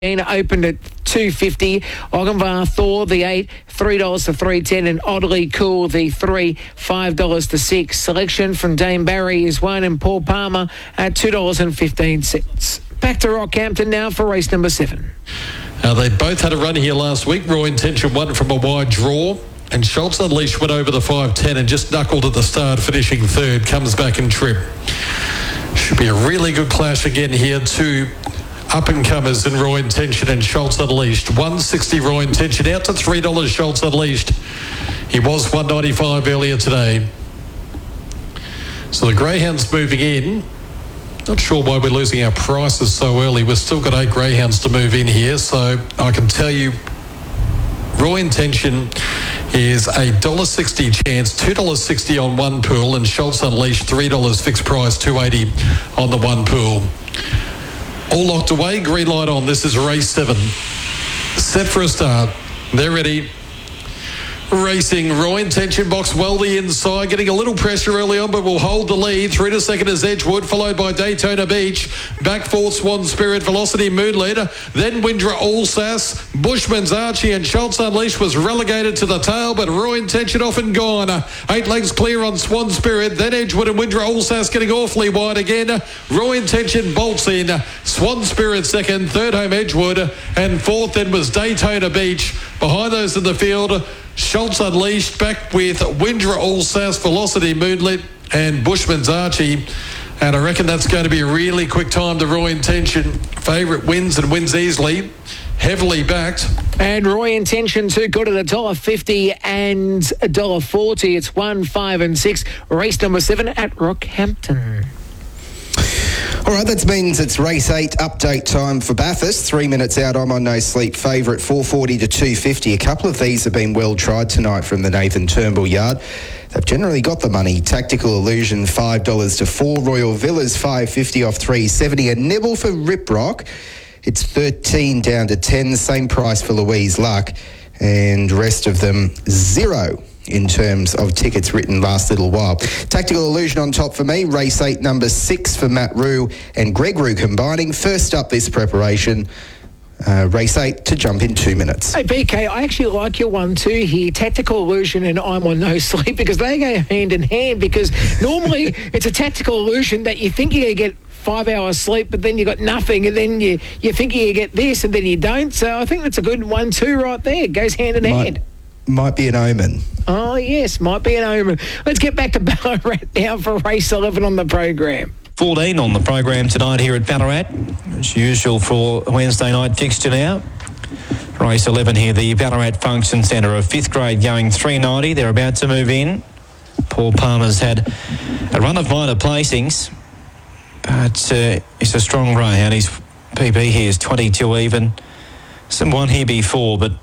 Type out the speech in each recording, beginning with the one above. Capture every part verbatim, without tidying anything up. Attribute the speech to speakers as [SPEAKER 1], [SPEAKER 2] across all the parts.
[SPEAKER 1] Opened at two fifty. Ogdenvar Thor, the eight, three dollars to three ten, and Oddly Cool, the three, five dollars to six. Selection from Dame Barry is one, and Paul Palmer at two dollars and fifteen cents. Back to Rockhampton now for race number seven.
[SPEAKER 2] Now, they both had a run here last week. Raw Intention won from a wide draw, and Schultz Unleashed went over the five ten and just knuckled at the start, finishing third. Comes back in trip. Should be a really good clash again here. Two up-and-comers in Raw Intention and Schultz Unleashed. one sixty Raw Intention out to three dollars Schultz Unleashed. He was one ninety-five earlier today. So the greyhounds moving in. Not sure why we're losing our prices so early. We've still got eight greyhounds to move in here. So I can tell you Raw Intention is a one dollar sixty chance, two dollars sixty on one pool, and Schultz Unleashed three dollars fixed price, two eighty on the one pool. All locked away, green light on. This is race seven. Set for a start. They're ready. Racing, Raw Intention box well the inside, getting a little pressure early on, but will hold the lead. Through to second is Edgewood, followed by Daytona Beach. Back fourth, Swan Spirit, Velocity Moonlit. Then Windra Allsass, Bushman's Archie, and Schultz Unleashed was relegated to the tail, but Raw Intention off and gone. Eight legs clear on Swan Spirit. Then Edgewood and Windra Allsass getting awfully wide again. Raw Intention bolts in. Swan Spirit second, third home Edgewood, and fourth then was Daytona Beach. Behind those in the field, Schultz Unleashed, back with Windra Allsass, Velocity Moonlit, and Bushman's Archie. And I reckon that's going to be a really quick time to Raw Intention. Favourite wins and wins easily. Heavily backed.
[SPEAKER 1] And Raw Intention too good at one dollar fifty and one dollar forty. It's one, five and six. Race number seven at Rockhampton.
[SPEAKER 3] All right, that means it's race eight update time for Bathurst. Three minutes out, I'm on no sleep. Favourite four forty to two fifty. A couple of these have been well tried tonight from the Nathan Turnbull yard. They've generally got the money. Tactical Illusion, five dollars to four. Royal Villas, five fifty off three seventy. A nibble for Rip Rock. It's thirteen down to ten. Same price for Louise Luck. And rest of them, zero in terms of tickets written last little while. Tactical Illusion on top for me. Race eight, number six for Matt Rue and Greg Rue combining. First up this preparation, uh, race eight to jump in two minutes.
[SPEAKER 1] Hey, B K, I actually like your one too here. Tactical Illusion and I'm on no sleep, because they go hand in hand, because normally it's a Tactical Illusion that you think you're going to get five hours sleep, but then you got nothing, and then you, you think you get this, and then you don't. So I think that's a good one too right there. It goes hand in
[SPEAKER 3] might,
[SPEAKER 1] hand.
[SPEAKER 3] Might be an omen.
[SPEAKER 1] Oh, yes, might be an omen. Let's get back to Ballarat now for race eleven on the program.
[SPEAKER 4] fourteen on the program tonight here at Ballarat. As usual for Wednesday night fixture now. Race eleven here, the Ballarat Function Centre, a fifth grade going three ninety. They're about to move in. Paul Palmer's had a run of minor placings, but uh, it's a strong greyhound. His P B here is twenty-two even. Some won here before, but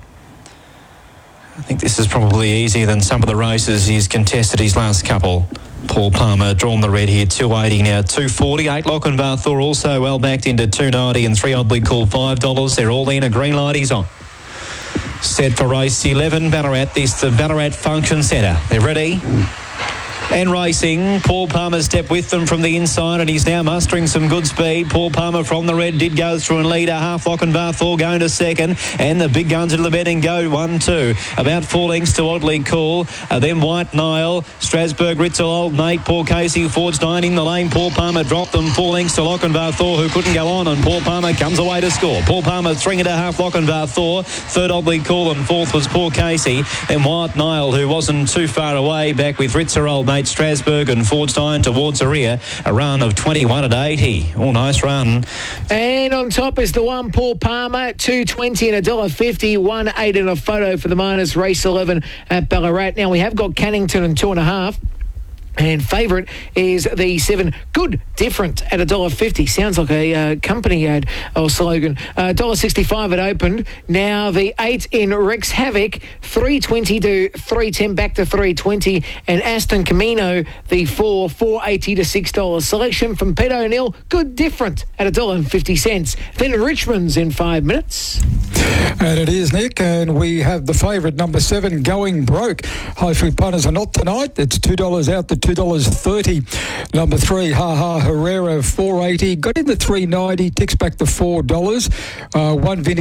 [SPEAKER 4] I think this is probably easier than some of the races he's contested his last couple. Paul Palmer drawn the red here, two eighty now, two forty. Eight Lochinvar Thor also well backed into two ninety, and three Oddly Cool five dollars. They're all in. A green light he's on. Set for race eleven, Ballarat. This the Ballarat Function Centre. They're ready and racing. Paul Palmer stepped with them from the inside, and he's now mustering some good speed. Paul Palmer from the red did go through and lead a half. Lochinvar Thor going to second, and the big guns into the betting go one two, about four lengths to Oddly Cool, uh, then White Nile, Strasbourg, Ritzel, Old Mate, Paul Casey, Ford's nine in the lane. Paul Palmer dropped them four lengths to Lochinvar Thor, who couldn't go on, and Paul Palmer comes away to score. Paul Palmer three and a half Lochinvar Thor, third Oddly Cool, and fourth was Paul Casey. Then White Nile, who wasn't too far away, back with Ritzer, Old Mate, Strasbourg and Fordstein towards the rear. A run of twenty-one at eighty. Oh, nice run.
[SPEAKER 1] And on top is the one Paul Palmer, two twenty and one dollar fifty, one eight and a photo for the miners, race eleven at Ballarat. Now we have got Cannington and two and a half. And favourite is the seven, Good Different, at one dollar fifty. Sounds like a uh, company ad or slogan. Uh, one dollar sixty-five it opened. Now the eight in Rex Havoc, three twenty to three ten, back to three twenty. And Aston Camino, the four, four eighty to six dollars. Selection from Peter O'Neill, Good Different, at one dollar fifty. Then Richmond's in five minutes.
[SPEAKER 5] And it is, Nick, and we have the favourite, number seven, Going Broke. Hopefully punters are not tonight. It's two dollars out to two dollars thirty. Number three, Ha Ha Herrera, four eighty. Got in the three ninety, ticks back to four dollars. Uh, one Vinny